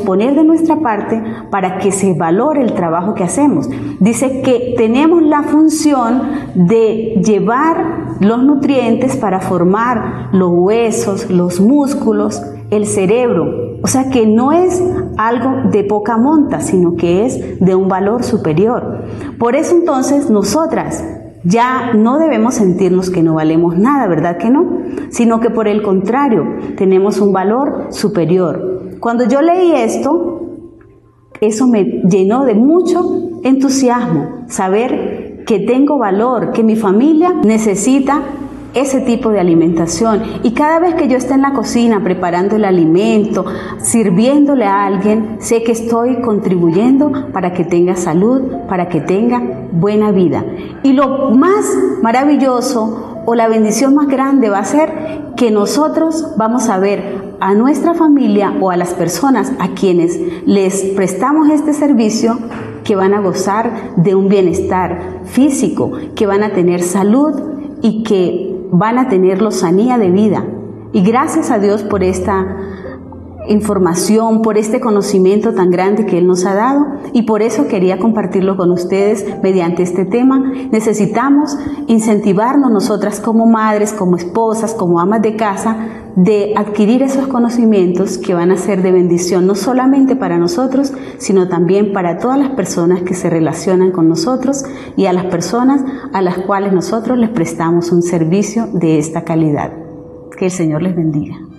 poner de nuestra parte para que se valore el trabajo que hacemos. Dice que tenemos la función de llevar los nutrientes para formar los huesos, los músculos, el cerebro. O sea que no es algo de poca monta, sino que es de un valor superior. Por eso entonces nosotras ya no debemos sentirnos que no valemos nada, ¿verdad que no? Sino que por el contrario, tenemos un valor superior. Cuando yo leí esto, eso me llenó de mucho entusiasmo, saber que tengo valor, que mi familia necesita ese tipo de alimentación. Y cada vez que yo esté en la cocina preparando el alimento, sirviéndole a alguien, sé que estoy contribuyendo para que tenga salud, para que tenga buena vida. Y lo más maravilloso o la bendición más grande va a ser que nosotros vamos a ver a nuestra familia o a las personas a quienes les prestamos este servicio que van a gozar de un bienestar físico, que van a tener salud y que van a tener lozanía de vida. Y gracias a Dios por esta información, por este conocimiento tan grande que Él nos ha dado, y por eso quería compartirlo con ustedes mediante este tema. Necesitamos incentivarnos nosotras como madres, como esposas, como amas de casa, de adquirir esos conocimientos que van a ser de bendición, no solamente para nosotros, sino también para todas las personas que se relacionan con nosotros y a las personas a las cuales nosotros les prestamos un servicio de esta calidad. Que el Señor les bendiga.